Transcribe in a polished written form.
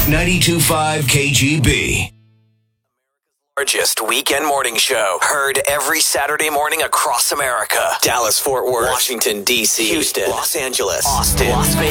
92.5 KGB. Largest weekend morning show. Heard every Saturday morning across America. Dallas, Fort Worth, Washington, D.C., Houston, Los Angeles, Austin, Las Vegas.